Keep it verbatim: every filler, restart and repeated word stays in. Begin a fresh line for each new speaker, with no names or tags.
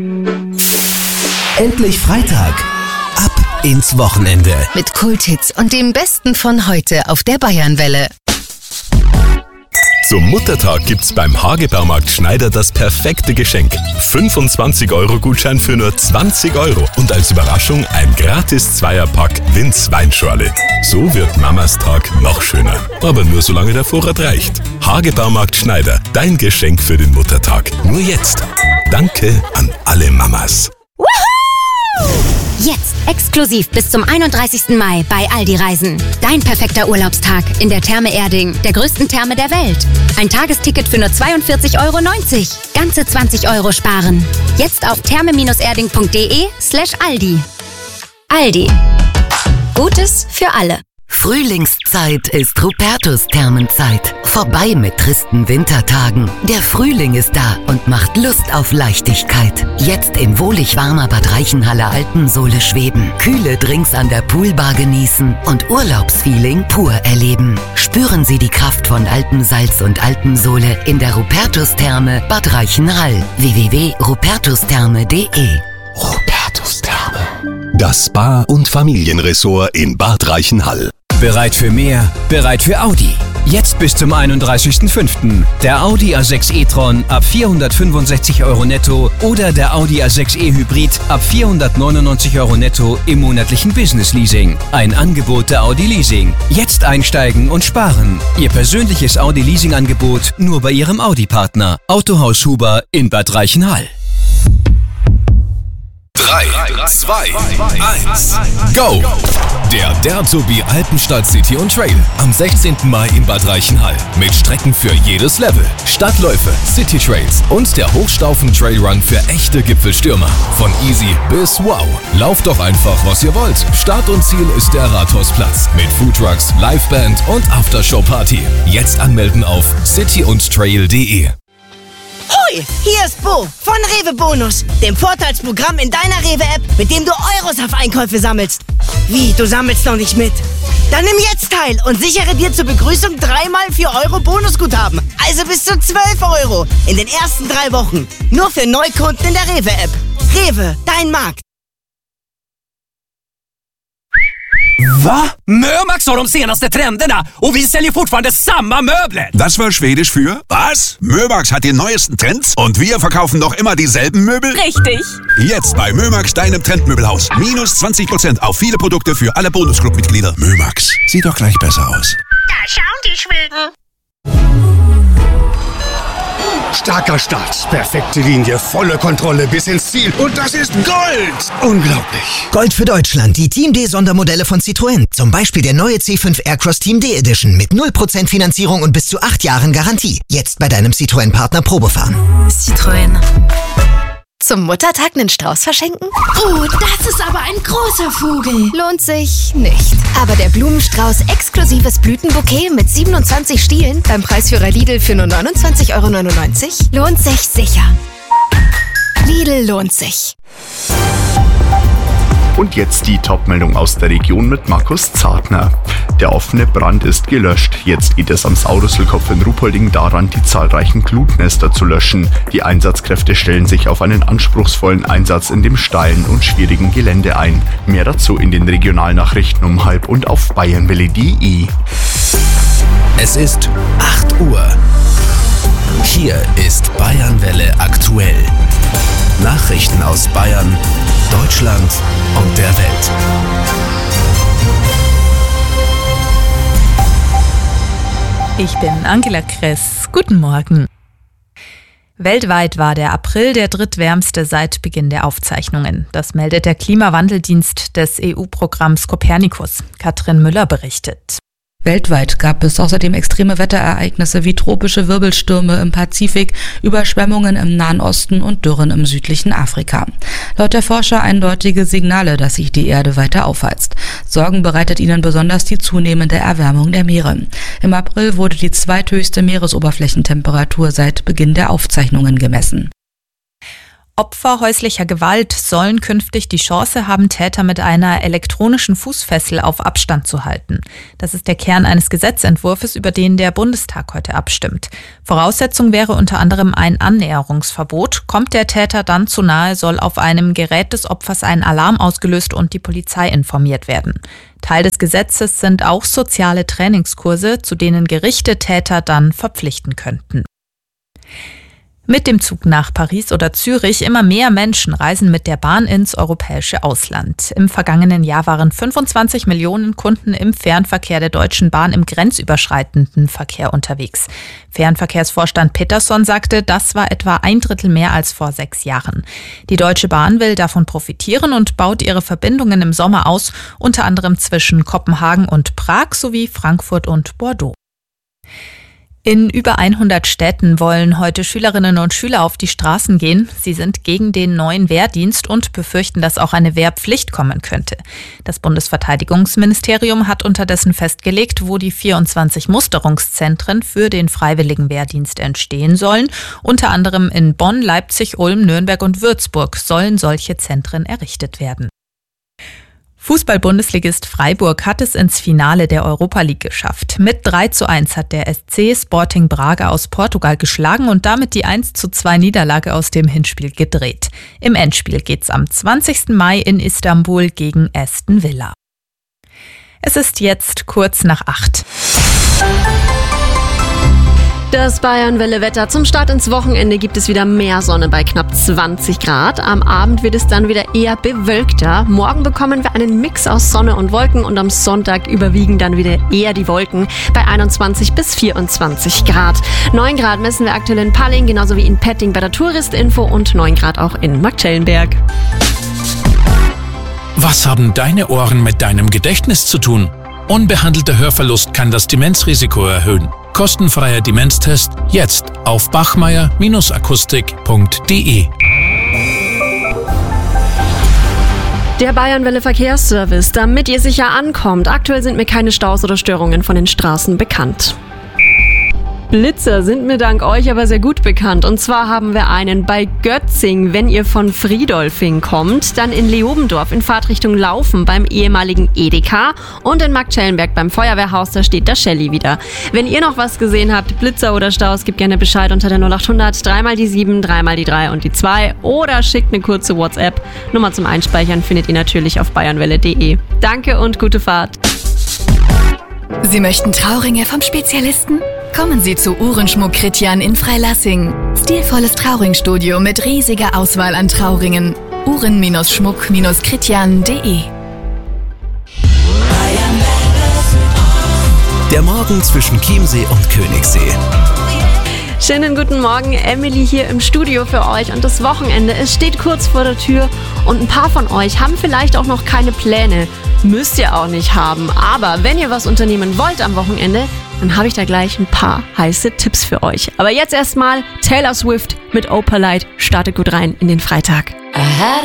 Endlich Freitag. Ab ins Wochenende.
Mit Kulthits und dem Besten von heute auf der Bayernwelle.
Zum Muttertag gibt's beim Hagebaumarkt Schneider das perfekte Geschenk. fünfundzwanzig Euro Gutschein für nur zwanzig Euro. Und als Überraschung ein gratis Zweierpack Winz Weinschorle. So wird Mamas Tag noch schöner. Aber nur solange der Vorrat reicht. Hagebaumarkt Schneider, dein Geschenk für den Muttertag. Nur jetzt. Danke an alle Mamas.
Jetzt exklusiv bis zum einunddreißigsten Mai bei Aldi Reisen. Dein perfekter Urlaubstag in der Therme Erding, der größten Therme der Welt. Ein Tagesticket für nur zweiundvierzig Euro neunzig. Ganze zwanzig Euro sparen. Jetzt auf therme-erding.de slash Aldi. Aldi. Gutes für alle.
Frühlingszeit ist Rupertus-Thermenzeit. Vorbei mit tristen Wintertagen. Der Frühling ist da und macht Lust auf Leichtigkeit. Jetzt in wohlig warmer Bad Reichenhaller Alpensohle schweben, kühle Drinks an der Poolbar genießen und Urlaubsfeeling pur erleben. Spüren Sie die Kraft von Alpensalz und Alpensohle in der Rupertus-Therme Bad Reichenhall. w w w punkt rupertustherme punkt de
Rupertus Therme.
Das Spa- und Familienressort in Bad Reichenhall.
Bereit für mehr, bereit für Audi. Jetzt bis zum einunddreißigsten fünften Der Audi A sechs e-tron ab vierhundertfünfundsechzig Euro netto oder der Audi A sechs e Hybrid ab vierhundertneunundneunzig Euro netto im monatlichen Business Leasing. Ein Angebot der Audi Leasing. Jetzt einsteigen und sparen. Ihr persönliches Audi Leasing Angebot nur bei Ihrem Audi-Partner. Autohaus Huber in Bad Reichenhall.
drei, zwei, eins, go! Der Derzobi Alpenstadt City und Trail am sechzehnten Mai in Bad Reichenhall mit Strecken für jedes Level, Stadtläufe, City Trails und der Hochstaufen Trailrun für echte Gipfelstürmer. Von easy bis wow. Lauft doch einfach, was ihr wollt. Start und Ziel ist der Rathausplatz mit Foodtrucks, Liveband und Aftershow-Party. Jetzt anmelden auf city und trail punkt de.
Hoi, hier ist Bo von Rewe Bonus, dem Vorteilsprogramm in deiner Rewe-App, mit dem du Euros auf Einkäufe sammelst. Wie, du sammelst noch nicht mit? Dann nimm jetzt teil und sichere dir zur Begrüßung dreimal vier Euro Bonusguthaben. Also bis zu zwölf Euro in den ersten drei Wochen. Nur für Neukunden in der Rewe-App. Rewe, dein Markt.
Va? Mömax har de senaste trenderna och vi säljer fortfarande samma möbler.
Das war Schwedisch für was? Mömax hat die neuesten Trends und wir verkaufen noch immer dieselben Möbel?
Richtig.
Jetzt bei Mömax, deinem Trendmöbelhaus. Minus zwanzig Prozent auf viele Produkte für alle Bonusclub-Mitglieder. Mömax, sieht doch gleich besser aus.
Da schauen die Schweden.
Starker Start, perfekte Linie, volle Kontrolle bis ins Ziel. Und das ist Gold! Unglaublich.
Gold für Deutschland, die Team D Sondermodelle von Citroën. Zum Beispiel der neue C fünf Aircross Team D Edition mit null Prozent Finanzierung und bis zu acht Jahren Garantie. Jetzt bei deinem Citroën-Partner Probefahren.
Citroën. Zum Muttertag einen Strauß verschenken?
Oh, das ist aber ein großer Vogel.
Lohnt sich nicht.
Aber der Blumenstrauß exklusives Blütenbouquet mit siebenundzwanzig Stielen beim Preisführer Lidl für nur neunundzwanzig Euro neunundneunzig lohnt sich sicher. Lidl lohnt sich.
Und jetzt die Top-Meldung aus der Region mit Markus Zartner. Der offene Brand ist gelöscht. Jetzt geht es am Saurusselkopf in Ruhpolding daran, die zahlreichen Glutnester zu löschen. Die Einsatzkräfte stellen sich auf einen anspruchsvollen Einsatz in dem steilen und schwierigen Gelände ein. Mehr dazu in den Regionalnachrichten um halb und auf bayernwelle punkt de.
Es ist acht Uhr. Hier ist Bayernwelle aktuell. Nachrichten aus Bayern, Deutschland und der Welt.
Ich bin Angela Kress. Guten Morgen. Weltweit war der April der drittwärmste seit Beginn der Aufzeichnungen. Das meldet der Klimawandeldienst des E U-Programms Copernicus. Katrin Müller berichtet.
Weltweit gab es außerdem extreme Wetterereignisse wie tropische Wirbelstürme im Pazifik, Überschwemmungen im Nahen Osten und Dürren im südlichen Afrika. Laut der Forscher eindeutige Signale, dass sich die Erde weiter aufheizt. Sorgen bereitet ihnen besonders die zunehmende Erwärmung der Meere. Im April wurde die zweithöchste Meeresoberflächentemperatur seit Beginn der Aufzeichnungen gemessen.
Opfer häuslicher Gewalt sollen künftig die Chance haben, Täter mit einer elektronischen Fußfessel auf Abstand zu halten. Das ist der Kern eines Gesetzentwurfs, über den der Bundestag heute abstimmt. Voraussetzung wäre unter anderem ein Annäherungsverbot. Kommt der Täter dann zu nahe, soll auf einem Gerät des Opfers ein Alarm ausgelöst und die Polizei informiert werden. Teil des Gesetzes sind auch soziale Trainingskurse, zu denen Gerichte Täter dann verpflichten könnten. Mit dem Zug nach Paris oder Zürich immer mehr Menschen reisen mit der Bahn ins europäische Ausland. Im vergangenen Jahr waren fünfundzwanzig Millionen Kunden im Fernverkehr der Deutschen Bahn im grenzüberschreitenden Verkehr unterwegs. Fernverkehrsvorstand Peterson sagte, das war etwa ein Drittel mehr als vor sechs Jahren. Die Deutsche Bahn will davon profitieren und baut ihre Verbindungen im Sommer aus, unter anderem zwischen Kopenhagen und Prag sowie Frankfurt und Bordeaux. In über hundert Städten wollen heute Schülerinnen und Schüler auf die Straßen gehen. Sie sind gegen den neuen Wehrdienst und befürchten, dass auch eine Wehrpflicht kommen könnte. Das Bundesverteidigungsministerium hat unterdessen festgelegt, wo die vierundzwanzig Musterungszentren für den freiwilligen Wehrdienst entstehen sollen. Unter anderem in Bonn, Leipzig, Ulm, Nürnberg und Würzburg sollen solche Zentren errichtet werden. Fußball-Bundesligist Freiburg hat es ins Finale der Europa League geschafft. Mit drei zu eins hat der S C Sporting Braga aus Portugal geschlagen und damit die eins zu zwei Niederlage aus dem Hinspiel gedreht. Im Endspiel geht's am zwanzigsten Mai in Istanbul gegen Aston Villa. Es ist jetzt kurz nach acht.
Das Bayern-Welle-Wetter. Zum Start ins Wochenende gibt es wieder mehr Sonne bei knapp zwanzig Grad. Am Abend wird es dann wieder eher bewölkter. Morgen bekommen wir einen Mix aus Sonne und Wolken und am Sonntag überwiegen dann wieder eher die Wolken bei einundzwanzig bis vierundzwanzig Grad. neun Grad messen wir aktuell in Palling, genauso wie in Petting bei der Touristinfo und neun Grad auch in Marktschellenberg.
Was haben deine Ohren mit deinem Gedächtnis zu tun? Unbehandelter Hörverlust kann das Demenzrisiko erhöhen. Kostenfreier Demenztest jetzt auf bachmeier Akustik punkt de.
Der Bayern-Welle Verkehrsservice, damit ihr sicher ankommt. Aktuell sind mir keine Staus oder Störungen von den Straßen bekannt. Blitzer sind mir dank euch aber sehr gut bekannt. Und zwar haben wir einen bei Götzing, wenn ihr von Friedolfing kommt, dann in Leobendorf in Fahrtrichtung Laufen beim ehemaligen Edeka und in Marktschellenberg beim Feuerwehrhaus, da steht der Shelly wieder. Wenn ihr noch was gesehen habt, Blitzer oder Staus, gebt gerne Bescheid unter der null acht hundert, dreimal die sieben, dreimal die drei und die zwei oder schickt eine kurze WhatsApp. Nummer zum Einspeichern findet ihr natürlich auf bayernwelle punkt de. Danke und gute Fahrt.
Sie möchten Trauringe vom Spezialisten? Kommen Sie zu Uhrenschmuck Kritjan in Freilassing. Stilvolles Trauringstudio mit riesiger Auswahl an Trauringen. Uhren-Schmuck Kritjan punkt de.
Der Morgen zwischen Chiemsee und Königssee.
Schönen guten Morgen, Emily hier im Studio für euch und das Wochenende, es steht kurz vor der Tür und ein paar von euch haben vielleicht auch noch keine Pläne. Müsst ihr auch nicht haben, aber wenn ihr was unternehmen wollt am Wochenende, dann habe ich da gleich ein paar heiße Tipps für euch. Aber jetzt erstmal Taylor Swift mit Opalite startet gut rein in den Freitag. Aha.